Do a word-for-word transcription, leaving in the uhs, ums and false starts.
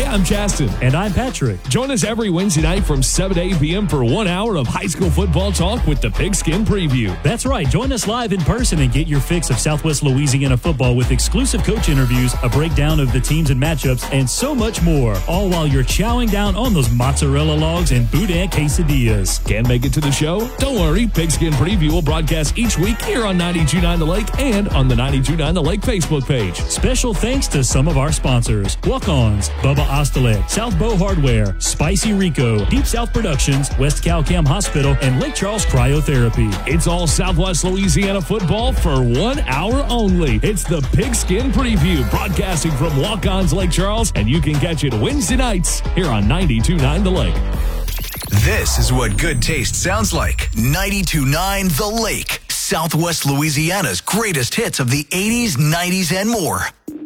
I'm Justin. And I'm Patrick. Join us every Wednesday night from seven to eight p.m. for one hour of high school football talk with the Pigskin Preview. That's right. Join us live in person and get your fix of Southwest Louisiana football with exclusive coach interviews, a breakdown of the teams and matchups, and so much more. All while you're chowing down on those mozzarella logs and boudin quesadillas. Can't make it to the show? Don't worry. Pigskin Preview will broadcast each week here on ninety-two point nine The Lake and on the ninety-two point nine The Lake Facebook page. Special thanks to some of our sponsors: Walk-Ons, Bubba Ostelet, South Bow Hardware, Spicy Rico, Deep South Productions, West Calcam Hospital, and Lake Charles Cryotherapy. It's all Southwest Louisiana football for one hour only. It's the Pigskin Preview, broadcasting from Walk-Ons Lake Charles, and you can catch it Wednesday nights here on ninety-two point nine The Lake. This is what good taste sounds like. ninety-two point nine The Lake, Southwest Louisiana's greatest hits of the eighties, nineties, and more.